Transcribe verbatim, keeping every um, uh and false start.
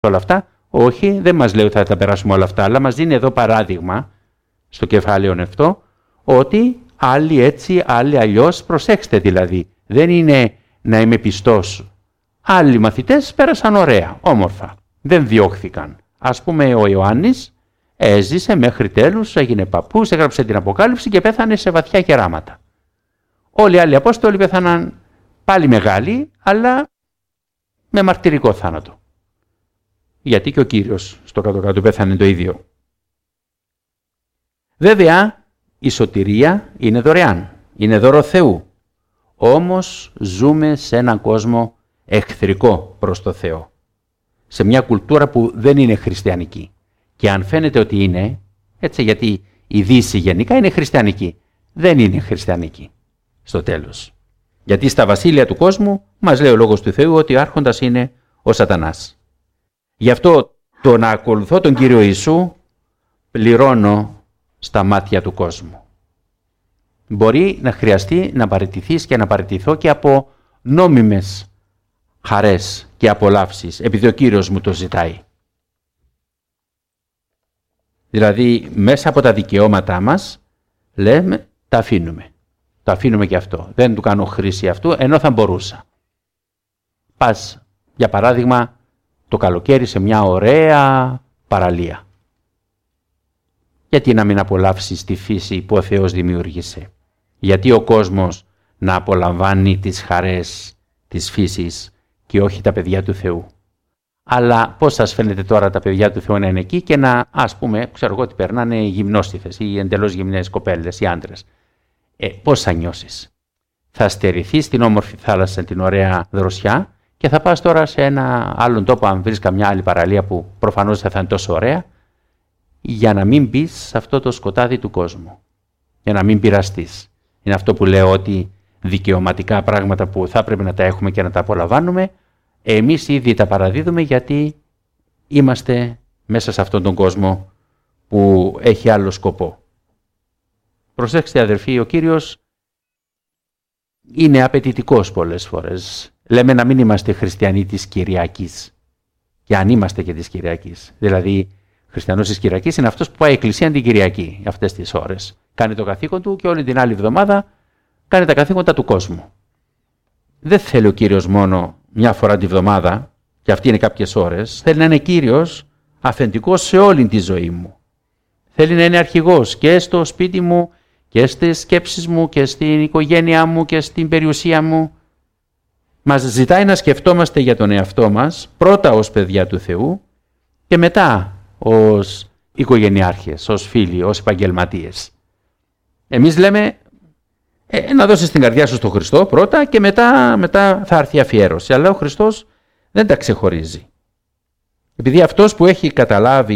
όλα αυτά. Όχι, δεν μας λέει ότι θα τα περάσουμε όλα αυτά, αλλά μας δίνει εδώ παράδειγμα, στο κεφάλαιο αυτό, ότι άλλοι έτσι, άλλοι αλλιώς, προσέξτε δηλαδή, δεν είναι να είμαι πιστός. Άλλοι μαθητές πέρασαν ωραία, όμορφα, δεν διώχθηκαν. Ας πούμε ο Ιωάννης έζησε μέχρι τέλους, έγινε παππούς, έγραψε την Αποκάλυψη και πέθανε σε βαθιά γεράματα. Όλοι οι άλλοι Απόστολοι πέθαναν πάλι μεγάλοι, αλλά με μαρτυρικό θάνατο. Γιατί και ο Κύριος στο κάτω-κάτω πέθανε το ίδιο. Βέβαια, η σωτηρία είναι δωρεάν, είναι δώρο Θεού. Όμως ζούμε σε έναν κόσμο εχθρικό προς το Θεό. Σε μια κουλτούρα που δεν είναι χριστιανική. Και αν φαίνεται ότι είναι, έτσι γιατί η Δύση γενικά είναι χριστιανική, δεν είναι χριστιανική στο τέλος. Γιατί στα βασίλεια του κόσμου μας λέει ο Λόγος του Θεού ότι ο άρχοντας είναι ο Σατανάς. Γι' αυτό το να ακολουθώ τον Κύριο Ιησού πληρώνω στα μάτια του κόσμου. Μπορεί να χρειαστεί να παραιτηθείς και να παραιτηθώ και από νόμιμες χαρές και απολαύσεις, επειδή ο Κύριος μου το ζητάει. Δηλαδή, μέσα από τα δικαιώματά μας, λέμε, τα αφήνουμε. Το αφήνουμε και αυτό. Δεν του κάνω χρήση αυτού, ενώ θα μπορούσα. Πας, για παράδειγμα, το καλοκαίρι σε μια ωραία παραλία. Γιατί να μην απολαύσεις τη φύση που ο Θεός δημιούργησε. Γιατί ο κόσμος να απολαμβάνει τις χαρές της φύσης και όχι τα παιδιά του Θεού. Αλλά πώς σας φαίνεται τώρα τα παιδιά του Θεού να είναι εκεί και να, ας πούμε, ξέρω εγώ ότι περνάνε γυμνόστιθες ή εντελώς γυμνές κοπέλες ή άντρες. Ε, πώς θα νιώσεις. Θα στερηθείς την όμορφη θάλασσα, την ωραία δροσιά και θα πας τώρα σε ένα άλλον τόπο, αν βρεις καμιά άλλη παραλία που προφανώς θα είναι τόσο ωραία, για να μην μπεις σε αυτό το σκοτάδι του κόσμου. Για να μην πειραστείς. Είναι αυτό που λέω ότι δικαιωματικά πράγματα που θα πρέπει να τα έχουμε και να τα απολαμβάνουμε, εμείς ήδη τα παραδίδουμε γιατί είμαστε μέσα σε αυτόν τον κόσμο που έχει άλλο σκοπό. Προσέξτε αδερφοί, ο Κύριος είναι απαιτητικός πολλές φορές. Λέμε να μην είμαστε χριστιανοί της Κυριακής. Και αν είμαστε και της Κυριακής. Δηλαδή, χριστιανός της Κυριακής είναι αυτός που πάει εκκλησία την Κυριακή αυτές τις ώρες. Κάνει το καθήκον του και όλη την άλλη εβδομάδα κάνει τα καθήκοντα του κόσμου. Δεν θέλει ο Κύριος μόνο μια φορά τη βδομάδα, και αυτή είναι κάποιες ώρες, θέλει να είναι Κύριος αφεντικός σε όλη τη ζωή μου. Θέλει να είναι αρχηγός και στο σπίτι μου και στις σκέψεις μου και στην οικογένειά μου και στην περιουσία μου. Μας ζητάει να σκεφτόμαστε για τον εαυτό μας, πρώτα ως παιδιά του Θεού και μετά ως οικογενειάρχες, ως φίλοι, ως επαγγελματίες. Εμείς λέμε ε, να δώσεις την καρδιά σου στον Χριστό πρώτα και μετά, μετά θα έρθει η αφιέρωση. Αλλά ο Χριστός δεν τα ξεχωρίζει. Επειδή αυτός που έχει καταλάβει